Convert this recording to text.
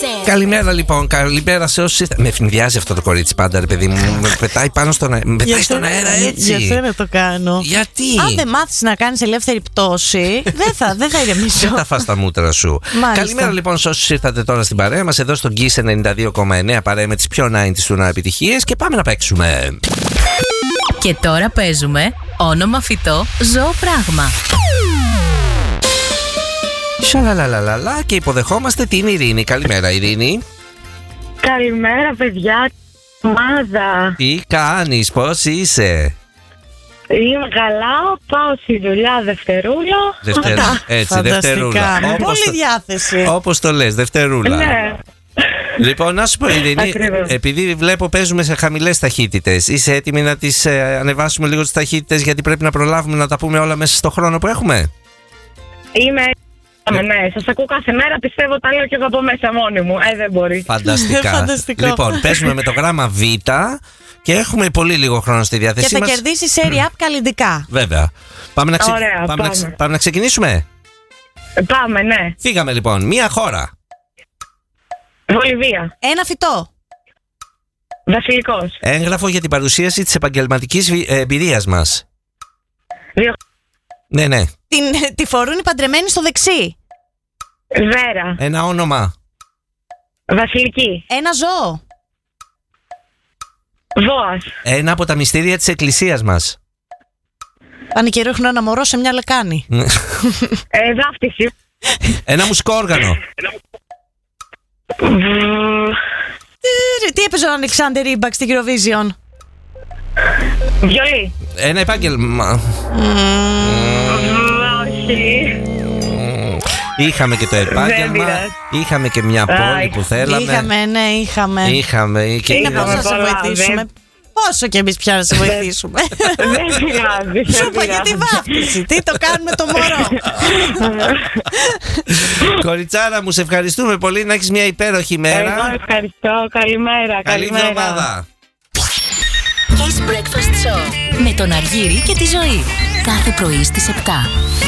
Καλημέρα λοιπόν, καλημέρα σε όσους ήρθατε. Με ευνηδιάζει αυτό το κορίτσι πάντα, ρε παιδί μου. Με πετάει πάνω στον αέρα έτσι. Για σένα το κάνω. Γιατί? Αν δεν μάθεις να κάνεις ελεύθερη πτώση, δεν θα ηρεμήσω. Δεν θα φας τα μούτρα σου. Μάλιστα. Καλημέρα λοιπόν σε όσους ήρθατε τώρα στην παρέα μας, εδώ στο Kiss 92,9, παρέα με τις πιο 90's του να επιτυχίες, και πάμε να παίξουμε. Και τώρα παίζουμε όνομα φυτό, ζώο πράγμα. Σαλαλαλαλα, και υποδεχόμαστε την Ειρήνη. Καλημέρα Ειρήνη. Καλημέρα παιδιά, ομάδα. Τι κάνεις, πώς είσαι? Είμαι καλά, πάω στη δουλειά δευτερούλα. Έτσι, δευτερούλα. Με πολλή διάθεση. Όπως το λες, δευτερούλα. Ναι. Λοιπόν, να σου πω Ειρήνη, Ακριβώς. επειδή βλέπω παίζουμε σε χαμηλές ταχύτητες, είσαι έτοιμη να τις ανεβάσουμε λίγο τις ταχύτητες, γιατί πρέπει να προλάβουμε να τα πούμε όλα μέσα στο χρόνο που έχουμε? Είμαι. Ναι, σας ακούω κάθε μέρα, πιστεύω τα λέω και εγώ από μέσα μόνη μου. Δεν μπορεί. Φανταστικά. Φανταστικό. Λοιπόν, παίζουμε με το γράμμα Β και έχουμε πολύ λίγο χρόνο στη διάθεσή Και θα μας. κερδίσει serie up καλλιντικά. Βέβαια. Πάμε Ωραία, πάμε να ξεκινήσουμε. Πάμε, ναι. Φύγαμε λοιπόν. Μία χώρα. Βολιβία. Ένα φυτό. Βασιλικός. Έγγραφο για την παρουσίαση της επαγγελματικής εμπειρίας μας. Δύο. Ναι. Τη φορούν οι παντρεμένοι στο δεξί. Βέρα. Ένα όνομα. Βασιλική. Ένα ζώο. Βόας. Ένα από τα μυστήρια της εκκλησίας μας. Πάνε και ρίχνουν ένα μωρό σε μια λεκάνη. Δάφτιση. Ένα μουσικό όργανο. Τι έπαιζε ο Αλεξάνδερ Ρίμπακ στην Eurovision? Βιολί. Ένα επάγγελμα. Όχι. Είχαμε και το επάγγελμα. Είχαμε και μια πόλη που θέλαμε. Είχαμε. Είχαμε. Και Είναι πώς να σε πολλά, βοηθήσουμε. Πόσο κι εμείς πια να σε βοηθήσουμε. Δεν πειράζει. Σου είπα για τη βάφτιση. Τι το κάνουμε το μωρό. Κοριτσάρα μου, σε ευχαριστούμε πολύ. Να έχεις μια υπέροχη μέρα. Εγώ ευχαριστώ. Καλημέρα. Καλή εβδομάδα. Kiss Breakfast Show με τον Αργύρη και τη Ζωή. Κάθε πρωί στις 7.